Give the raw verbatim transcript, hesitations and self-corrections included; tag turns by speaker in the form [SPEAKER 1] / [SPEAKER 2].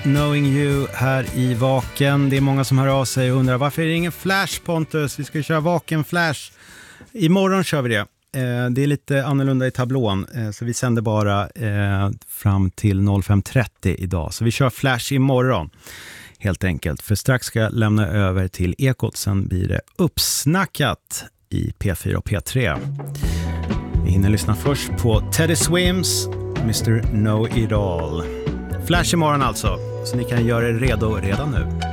[SPEAKER 1] Knowing You här i Vaken. Det är många som hör av sig och undrar varför är det ingen Flash, Pontus? Vi ska köra Vaken Flash. Imorgon kör vi det. Eh, det är lite annorlunda i tablån, eh, så vi sänder bara eh, fram till fem trettio idag. Så vi kör Flash imorgon helt enkelt. För strax ska jag lämna över till Ekot, sen blir det uppsnackat i P fyra och P tre. Vi hinner lyssna först på Teddy Swims mister Know It All. Flash imorgon alltså, så ni kan göra er redo redan nu.